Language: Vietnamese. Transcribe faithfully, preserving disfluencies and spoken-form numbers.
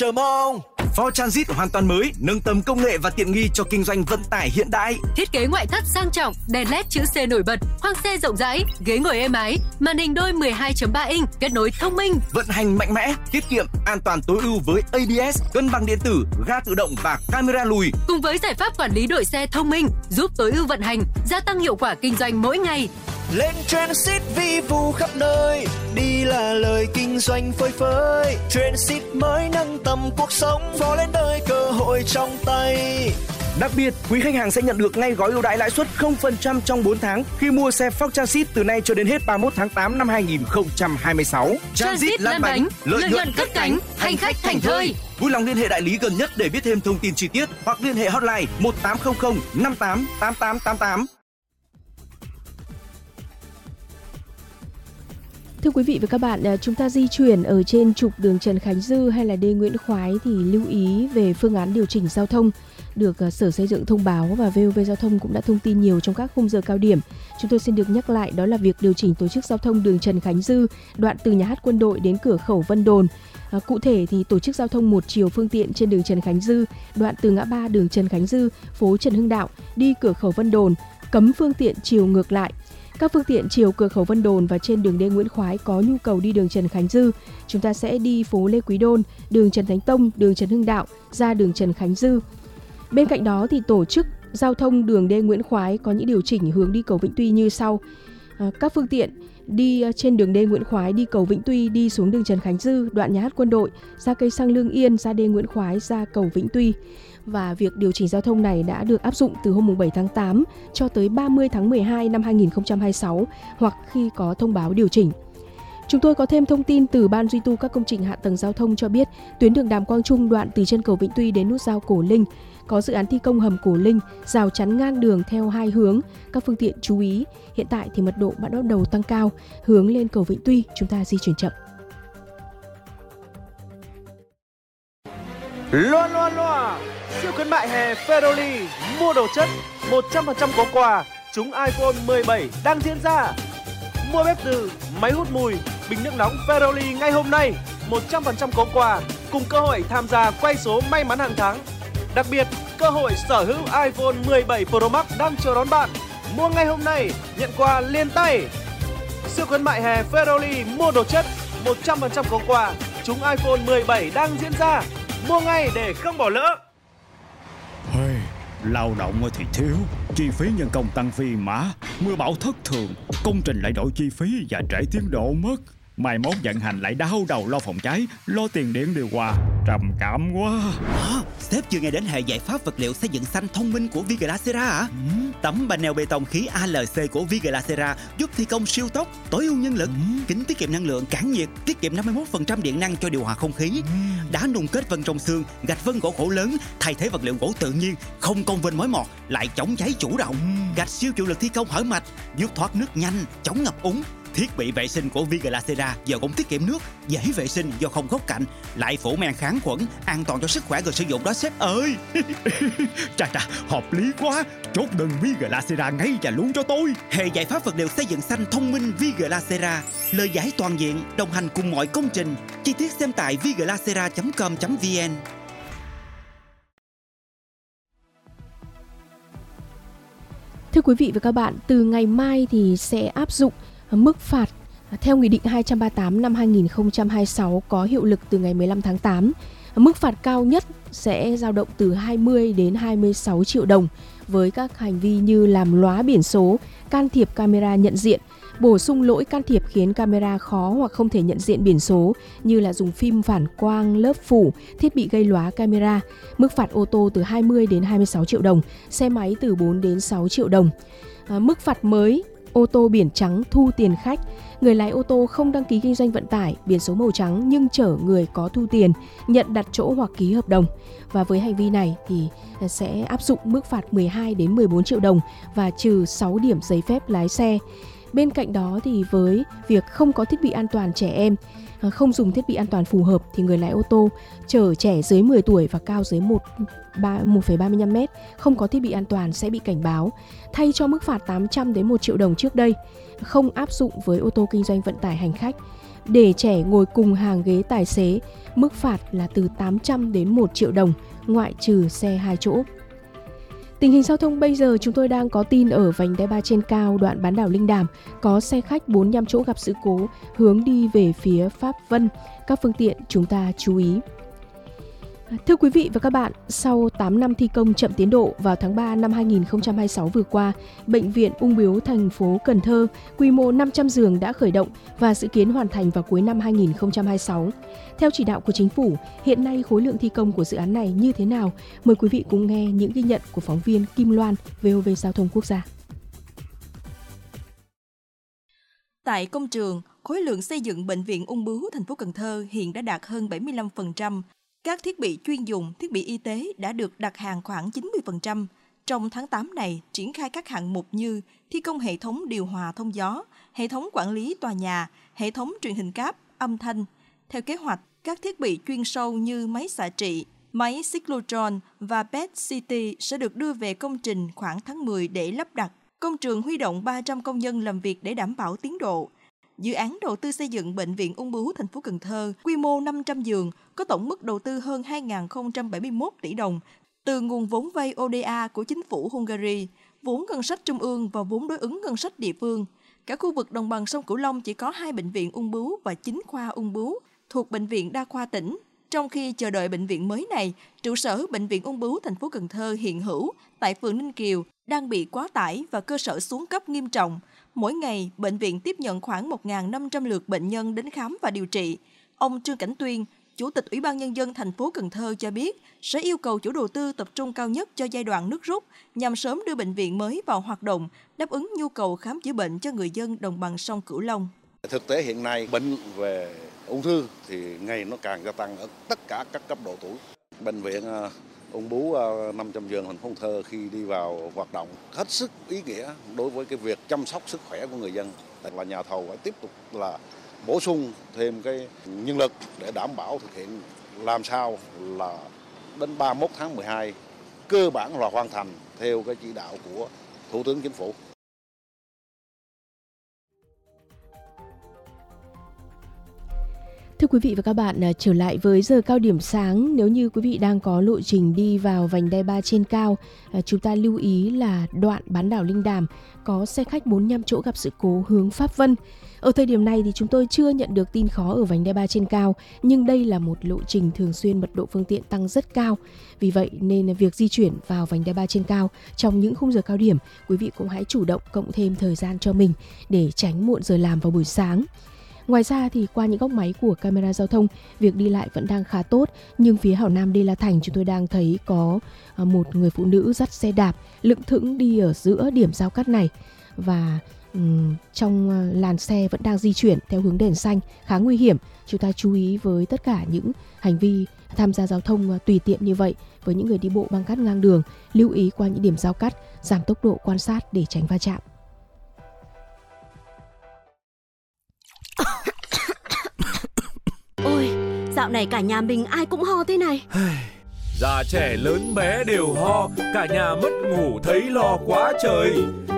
chờ mong. Ford Transit hoàn toàn mới, nâng tầm công nghệ và tiện nghi cho kinh doanh vận tải hiện đại. Thiết kế ngoại thất sang trọng, đèn led chữ C nổi bật, khoang xe rộng rãi, ghế ngồi êm ái, màn hình đôi mười hai chấm ba inch, kết nối thông minh, vận hành mạnh mẽ, tiết kiệm, an toàn tối ưu với a bê ét, cân bằng điện tử, ga tự động và camera lùi. Cùng với giải pháp quản lý đội xe thông minh, giúp tối ưu vận hành, gia tăng hiệu quả kinh doanh mỗi ngày. Lên Transit vi vu khắp nơi, đi là lời kinh doanh phơi phới. Transit mới nâng tầm cuộc sống, phó lên đời cơ hội trong tay. Đặc biệt, quý khách hàng sẽ nhận được ngay gói ưu đãi lãi suất không phần trăm trong bốn tháng khi mua xe Ford Transit từ nay cho đến hết ba mươi mốt tháng tám năm hai nghìn không trăm hai mươi sáu. Transit lăn bánh, lợi nhuận cất cánh, hành khách thành thơi. Vui lòng liên hệ đại lý gần nhất để biết thêm thông tin chi tiết hoặc liên hệ hotline một tám không không năm tám tám tám tám tám. Thưa quý vị và các bạn, chúng ta di chuyển ở trên trục đường Trần Khánh Dư hay là D Nguyễn Khoái thì lưu ý về phương án điều chỉnh giao thông được Sở Xây dựng thông báo và vê o vê Giao thông cũng đã thông tin nhiều trong các khung giờ cao điểm. Chúng tôi xin được nhắc lại, đó là việc điều chỉnh tổ chức giao thông đường Trần Khánh Dư, đoạn từ nhà hát Quân đội đến cửa khẩu Vân Đồn. À, cụ thể thì tổ chức giao thông một chiều phương tiện trên đường Trần Khánh Dư, đoạn từ ngã ba đường Trần Khánh Dư, phố Trần Hưng Đạo đi cửa khẩu Vân Đồn, cấm phương tiện chiều ngược lại. Các phương tiện chiều cửa khẩu Vân Đồn và trên đường D Nguyễn Khoái có nhu cầu đi đường Trần Khánh Dư, chúng ta sẽ đi phố Lê Quý Đôn, đường Trần Thánh Tông, đường Trần Hưng Đạo ra đường Trần Khánh Dư. Bên cạnh đó thì tổ chức giao thông đường D Nguyễn Khoái có những điều chỉnh hướng đi cầu Vĩnh Tuy như sau. À, các phương tiện đi trên đường D Nguyễn Khoái đi cầu Vĩnh Tuy đi xuống đường Trần Khánh Dư, đoạn nhà hát Quân đội, ra cây xăng Lương Yên, ra D Nguyễn Khoái, ra cầu Vĩnh Tuy. Và việc điều chỉnh giao thông này đã được áp dụng từ hôm bảy tháng tám cho tới ba mươi tháng mười hai năm hai nghìn không trăm hai mươi sáu hoặc khi có thông báo điều chỉnh. Chúng tôi có thêm thông tin từ Ban duy tu các công trình hạ tầng giao thông cho biết tuyến đường Đàm Quang Trung đoạn từ chân cầu Vĩnh Tuy đến nút giao Cổ Linh có dự án thi công hầm Cổ Linh, rào chắn ngang đường theo hai hướng. Các phương tiện chú ý, hiện tại thì mật độ bắt đầu tăng cao, hướng lên cầu Vĩnh Tuy chúng ta di chuyển chậm. Loa loa loa, siêu khuyến mại hè Ferroli, mua đồ chất một trăm phần trăm có quà, trúng iPhone mười bảy đang diễn ra. Mua bếp từ, máy hút mùi, bình nước nóng Ferroli ngay hôm nay, một trăm phần trăm có quà, cùng cơ hội tham gia quay số may mắn hàng tháng. Đặc biệt, cơ hội sở hữu iPhone mười bảy Pro Max đang chờ đón bạn. Mua ngay hôm nay, nhận quà liền tay. Siêu khuyến mại hè Ferroli mua đồ chất một trăm phần trăm có quà, trúng iPhone mười bảy đang diễn ra. Mua ngay để không bỏ lỡ. Hey, lao động thì thiếu, chi phí nhân công tăng phi mã, mưa bão thất thường, công trình lại đổi chi phí và trễ tiến độ mất. Mai mốt vận hành lại đau đầu lo phòng cháy, lo tiền điện điều hòa, trầm cảm quá. À, sếp chưa nghe đến hệ giải pháp vật liệu xây dựng xanh thông minh của Viglacera à? Ừ. Tấm panel bê tông khí a lờ xê của Viglacera giúp thi công siêu tốc, tối ưu nhân lực, ừ. kính tiết kiệm năng lượng, cản nhiệt, tiết kiệm năm mươi mốt phần trăm điện năng cho điều hòa không khí. Ừ. Đá nung kết vân trong xương, gạch vân gỗ khổ lớn, thay thế vật liệu gỗ tự nhiên, không cong vênh mối mọt, lại chống cháy chủ động. Ừ. Gạch siêu chịu lực thi công hở mạch, giúp thoát nước nhanh, chống ngập úng. Thiết bị vệ sinh của Viglacera giờ cũng tiết kiệm nước, dễ vệ sinh do không góc cạnh, lại phủ men kháng khuẩn, an toàn cho sức khỏe người sử dụng đó sếp ơi. Chà chà, hợp lý quá. Chốt đơn Viglacera ngay và luôn cho tôi. Hệ giải pháp vật liệu xây dựng xanh thông minh Viglacera, lời giải toàn diện, đồng hành cùng mọi công trình. Chi tiết xem tại viglacera chấm com chấm vn. Thưa quý vị và các bạn, từ ngày mai thì sẽ áp dụng mức phạt theo Nghị định hai trăm ba mươi tám năm hai nghìn không trăm hai mươi sáu có hiệu lực từ ngày mười lăm tháng tám. Mức phạt cao nhất sẽ dao động từ hai mươi đến hai mươi sáu triệu đồng với các hành vi như làm lóa biển số, can thiệp camera nhận diện, bổ sung lỗi can thiệp khiến camera khó hoặc không thể nhận diện biển số như là dùng phim phản quang lớp phủ, thiết bị gây lóa camera. Mức phạt ô tô từ hai mươi đến hai mươi sáu triệu đồng, xe máy từ bốn đến sáu triệu đồng. À, mức phạt mới ô tô biển trắng thu tiền khách. Người lái ô tô không đăng ký kinh doanh vận tải, biển số màu trắng nhưng chở người có thu tiền, nhận đặt chỗ hoặc ký hợp đồng. Và với hành vi này thì sẽ áp dụng mức phạt mười hai đến mười bốn triệu đồng và trừ sáu điểm giấy phép lái xe. Bên cạnh đó thì với việc không có thiết bị an toàn trẻ em, không dùng thiết bị an toàn phù hợp thì người lái ô tô chở trẻ dưới mười tuổi và cao dưới một phẩy ba mươi lăm mét không có thiết bị an toàn sẽ bị cảnh báo. Thay cho mức phạt tám trăm đến một triệu đồng trước đây, không áp dụng với ô tô kinh doanh vận tải hành khách. để trẻ ngồi cùng hàng ghế tài xế, mức phạt là từ tám trăm đến một triệu đồng, ngoại trừ xe hai chỗ. Tình hình giao thông bây giờ chúng tôi đang có tin ở vành đai ba trên cao đoạn bán đảo Linh Đàm có xe khách bốn mươi lăm chỗ gặp sự cố hướng đi về phía Pháp Vân. Các phương tiện chúng ta chú ý. Thưa quý vị và các bạn, sau tám năm thi công chậm tiến độ, vào tháng ba năm hai nghìn không trăm hai mươi sáu vừa qua, Bệnh viện Ung bướu thành phố Cần Thơ quy mô năm trăm giường đã khởi động và dự kiến hoàn thành vào cuối năm hai nghìn không trăm hai mươi sáu. Theo chỉ đạo của chính phủ, hiện nay khối lượng thi công của dự án này như thế nào? Mời quý vị cùng nghe những ghi nhận của phóng viên Kim Loan, vê o vê Giao thông Quốc gia. Tại công trường, khối lượng xây dựng Bệnh viện Ung bướu thành phố Cần Thơ hiện đã đạt hơn bảy mươi lăm phần trăm. Các thiết bị chuyên dụng, thiết bị y tế đã được đặt hàng khoảng chín mươi phần trăm. Trong tháng tám này, triển khai các hạng mục như thi công hệ thống điều hòa thông gió, hệ thống quản lý tòa nhà, hệ thống truyền hình cáp, âm thanh. Theo kế hoạch, các thiết bị chuyên sâu như máy xạ trị, máy cyclotron và pê e tê xê tê sẽ được đưa về công trình khoảng tháng mười để lắp đặt. Công trường huy động ba trăm công nhân làm việc để đảm bảo tiến độ. Dự án đầu tư xây dựng Bệnh viện Ung bướu thành phố Cần Thơ, quy mô năm trăm giường, có tổng mức đầu tư hơn hai nghìn không trăm bảy mươi mốt tỷ đồng, từ nguồn vốn vay ô đê a của chính phủ Hungary, vốn ngân sách trung ương và vốn đối ứng ngân sách địa phương. Cả khu vực đồng bằng sông Cửu Long chỉ có hai bệnh viện ung bướu và chín khoa ung bướu thuộc Bệnh viện Đa khoa tỉnh. Trong khi chờ đợi bệnh viện mới này, trụ sở Bệnh viện Ung bướu thành phố Cần Thơ hiện hữu tại phường Ninh Kiều đang bị quá tải và cơ sở xuống cấp nghiêm trọng. Mỗi ngày, bệnh viện tiếp nhận khoảng một nghìn năm trăm lượt bệnh nhân đến khám và điều trị. Ông Trương Cảnh Tuyên, Chủ tịch Ủy ban Nhân dân thành phố Cần Thơ cho biết sẽ yêu cầu chủ đầu tư tập trung cao nhất cho giai đoạn nước rút nhằm sớm đưa bệnh viện mới vào hoạt động, đáp ứng nhu cầu khám chữa bệnh cho người dân đồng bằng sông Cửu Long. Thực tế hiện nay, bệnh về ung thư thì ngày nó càng gia tăng ở tất cả các cấp độ tuổi. Bệnh viện Ung bướu năm trăm giường thành phố Cần Thơ khi đi vào hoạt động hết sức ý nghĩa đối với cái việc chăm sóc sức khỏe của người dân. Là nhà thầu phải tiếp tục là bổ sung thêm cái nhân lực để đảm bảo thực hiện làm sao là đến ba mươi mốt tháng mười hai cơ bản là hoàn thành theo cái chỉ đạo của Thủ tướng Chính phủ. Thưa quý vị và các bạn, trở lại với giờ cao điểm sáng, nếu như quý vị đang có lộ trình đi vào vành đai ba trên cao, chúng ta lưu ý là đoạn bán đảo Linh Đàm có xe khách bốn mươi lăm chỗ gặp sự cố hướng Pháp Vân. Ở thời điểm này thì chúng tôi chưa nhận được tin khó ở vành đai ba trên cao, nhưng đây là một lộ trình thường xuyên mật độ phương tiện tăng rất cao. Vì vậy nên việc di chuyển vào vành đai ba trên cao trong những khung giờ cao điểm, quý vị cũng hãy chủ động cộng thêm thời gian cho mình để tránh muộn giờ làm vào buổi sáng. Ngoài ra thì qua những góc máy của camera giao thông, việc đi lại vẫn đang khá tốt, nhưng phía Hảo Nam Đê La Thành chúng tôi đang thấy có một người phụ nữ dắt xe đạp lững thững đi ở giữa điểm giao cắt này, và um, trong làn xe vẫn đang di chuyển theo hướng đèn xanh, khá nguy hiểm. Chúng ta chú ý với tất cả những hành vi tham gia giao thông tùy tiện như vậy với những người đi bộ băng cắt ngang đường, lưu ý qua những điểm giao cắt, giảm tốc độ quan sát để tránh va chạm. Ôi, dạo này cả nhà mình ai cũng ho thế này. Già trẻ lớn bé đều ho, cả nhà mất ngủ thấy lo quá trời.